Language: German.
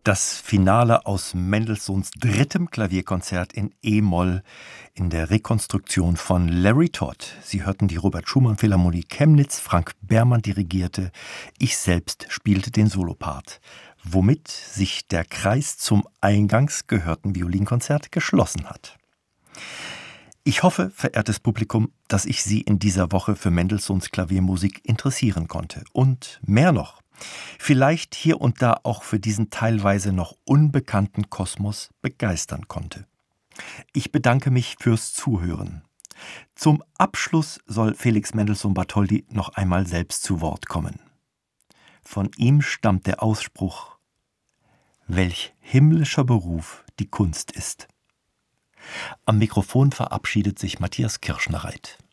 Das Finale aus Mendelssohns drittem Klavierkonzert in E-Moll in der Rekonstruktion von Larry Todd. Sie hörten die Robert-Schumann-Philharmonie Chemnitz, Frank Bermann dirigierte, ich selbst spielte den Solopart, womit sich der Kreis zum eingangs gehörten Violinkonzert geschlossen hat. Ich hoffe, verehrtes Publikum, dass ich Sie in dieser Woche für Mendelssohns Klaviermusik interessieren konnte. Und mehr noch, vielleicht hier und da auch für diesen teilweise noch unbekannten Kosmos begeistern konnte. Ich bedanke mich fürs Zuhören. Zum Abschluss soll Felix Mendelssohn Bartholdy noch einmal selbst zu Wort kommen. Von ihm stammt der Ausspruch: Welch himmlischer Beruf die Kunst ist. Am Mikrofon verabschiedet sich Matthias Kirschner-Reit.